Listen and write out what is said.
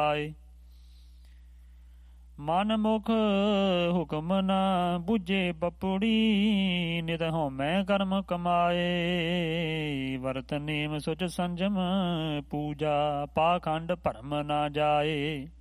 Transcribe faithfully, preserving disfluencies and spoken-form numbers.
ਪਾਏ। ਮਨ ਮੁਖ ਹੁਕਮ ਨ ਬੁਝੇ ਪਪੁੜੀ, ਨਿਤ ਹਉਮੈ ਕਰਮ ਕਮਾਏ। ਵਰਤ ਨੇਮ ਸੁਚ ਸੰਜਮ ਪੂਜਾ, ਪਾਖੰਡ ਭਰਮ ਨਾ ਜਾਏ।